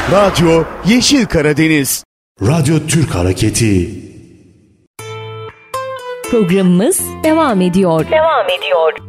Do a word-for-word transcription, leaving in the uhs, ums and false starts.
Radyo Yeşil Karadeniz. Radyo Türk Hareketi. Programımız devam ediyor. Devam ediyor.